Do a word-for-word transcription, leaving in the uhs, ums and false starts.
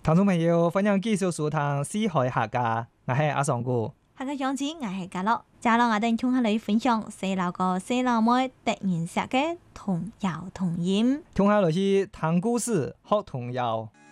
聽眾朋友，歡迎繼續收聽《四海客家》，我係阿尚哥。 客家樣子，我係嘉樂。接落我哋同下嚟分享細佬哥、細佬妹特言寫嘅童謠童音。 聽下落去聽故事，學童謠。